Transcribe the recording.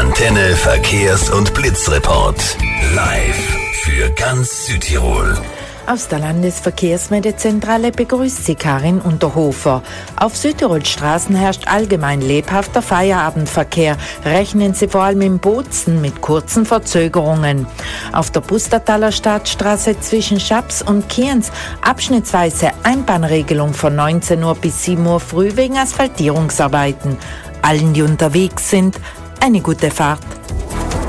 Antenne Verkehrs- und Blitzreport. Live für ganz Südtirol. Aus der Landesverkehrsmeldezentrale begrüßt Sie Karin Unterhofer. Auf Südtirolstraßen herrscht allgemein lebhafter Feierabendverkehr. Rechnen Sie vor allem in Bozen mit kurzen Verzögerungen. Auf der Pustertaler Stadtstraße zwischen Schaps und Kienz abschnittsweise Einbahnregelung von 19 Uhr bis 7 Uhr früh wegen Asphaltierungsarbeiten. Allen, die unterwegs sind, eine gute Fahrt.